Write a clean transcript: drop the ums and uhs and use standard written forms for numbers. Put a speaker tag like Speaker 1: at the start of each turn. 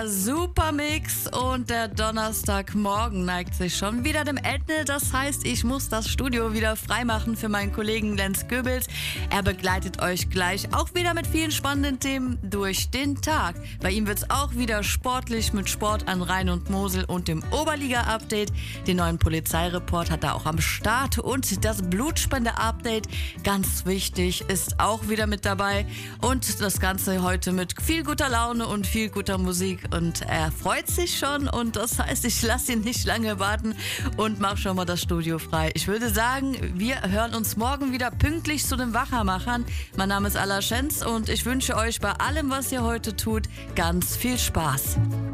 Speaker 1: Super Mix und der Donnerstagmorgen neigt sich schon wieder dem Ende. Das heißt, ich muss das Studio wieder freimachen für meinen Kollegen Lenz Goebbels. Er begleitet euch gleich auch wieder mit vielen spannenden Themen durch den Tag. Bei ihm wird's auch wieder sportlich mit Sport an Rhein und Mosel und dem Oberliga-Update. Den neuen Polizeireport hat er auch am Start und das Blutspende-Update, ganz wichtig, ist auch wieder mit dabei. Und das Ganze heute mit viel guter Laune und viel guter Musik. Und er freut sich schon und das heißt, ich lasse ihn nicht lange warten und mache schon mal das Studio frei. Ich würde sagen, wir hören uns morgen wieder pünktlich zu den Wachermachern. Mein Name ist Alla Schenz und ich wünsche euch bei allem, was ihr heute tut, ganz viel Spaß.